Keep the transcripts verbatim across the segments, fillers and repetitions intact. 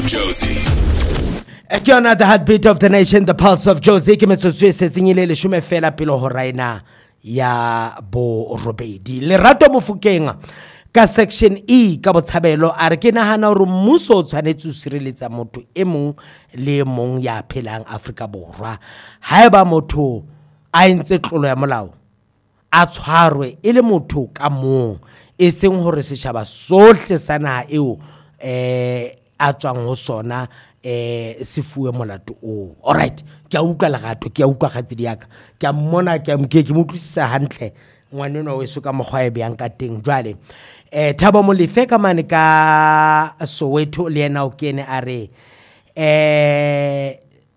Josie. Ke yona the heartbeat of the nation, the pulse of Josie. Ke metsotso e setseng ile leshome fela pele ho raina ya bo robedi. Lerato Mofokeng ka section E ka botshabelo a re ke nahana hore mmuso o tshwanetse o sireletsa motho e mong le mong ya phelang Afrika Borwa. Haeba motho a entse tlolo ya molao a tshwarwe e le motho ka mong, e seng hore setjhaba sohle sa naha eo eh a tswang ho sona eh se fuwe molato o. Alright, ke a utlwa lerato, ke a utlwa kgatsedi yaka, ke a mmona, ke a mke ke mo tlisa hantle ngwaneno we so ka mogwa e bang ka teng. Jwale eh Thabo Molefe ka mane ka Soweto le yena o kene a re eh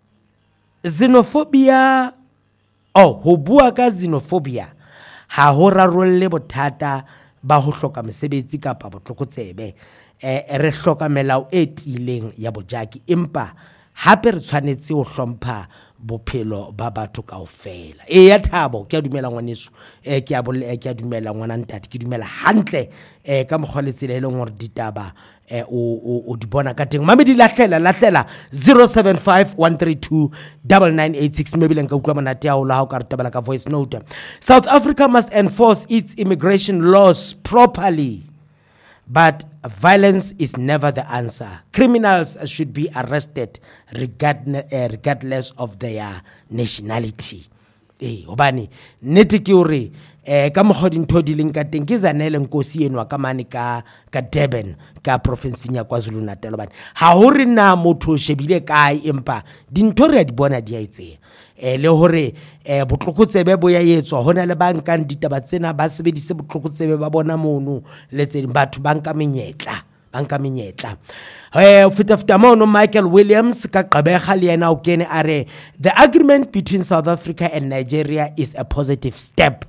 xenophobia, oh ho bua ka xenophobia ha ho rarolle bothata ba ho hloka mesebetsi kapa botlokotsebe. eh re hloka melao e tileng ya bojaki, empa hape re tshwanetse ho hlompha bophelo ba batho kaofela. E ya Thabo, ke a dumela ngwaneso, eh ke a bolle ke a dumela ngwana ntate, ke dumela hantle eh ka mogoletsele le ngore ditaba eh o o di bona ka teng. Mamedi lahlela lahlela zero seven five one three two nine nine eight six maybe lenka utlwa monate ya ho la ha o ka re tabela ka voice note. South Africa must enforce its immigration laws properly, but violence is never the answer. Criminals should be arrested regard, uh, regardless of their nationality. Eh hobane nete ke hore eh ka mogodi ntho di leng ka teng ke Zanele Nkosi enwa ka mane ka ka Durban ka province ya KwaZulu Natal. Hobane ha ho re na motho shebile kae empa dintho re a di bona di a etseng. eh le hore eh botlokotsebe bo ya etswa hona le bankang ditaba tsena ba sebedise botlokotsebe ba bona mono le tse batho banka menyetla banka menyetla. eh fita fita mono Michael Williams ka Gqeberha le yena o kene are the agreement between South Africa and Nigeria is a positive step.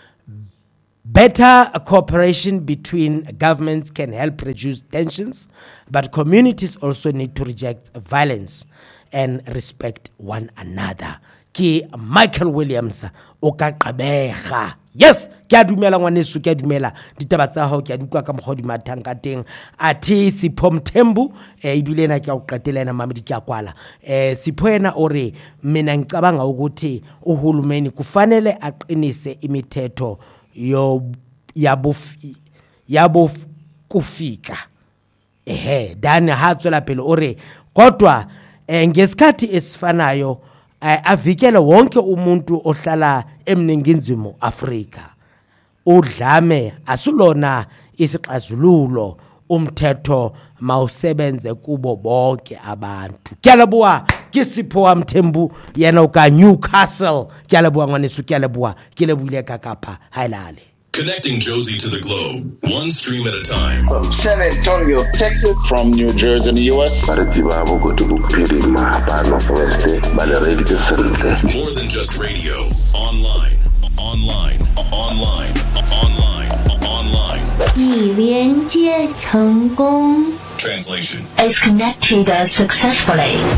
Better cooperation between governments can help reduce tensions, but communities also need to reject violence and respect one another. Ki Michael Williams o ka Gqeberha. Yes, ke a dumela ngwaneso, ke a dumela ditaba tsa hao, ke a dikwa ka mogodi mathang ka teng. Athi Sipho Mthembu e ibile na ke a uqatela ena mamedi ke a kwala. Eh Sipho yena ore mina ngicabanga ukuthi uhulumeni kufanele aqinise imithetho yo yabuf yabuf kufika. Ehe dani ha tswela pele ore kodwa eh, ngesikhathi esifanayo eh, avikele wonke umuntu ohlala emningizimu Afrika. Udlame asulona isixazululo, umthetho mawusebenze kubo bonke abantu. Kyalabuwa ke Sipho Mthembu yena o ka Newcastle. Kyalabuwa ngwaneso, kyalabuwa ke lebule ka kapa hailale. Connecting Josie to the globe, one stream at a time. From San Antonio, Texas. From New Jersey in the U S. More than just radio. Online, online, online, online, online. 已连接成功。 Translation. Is connected successfully.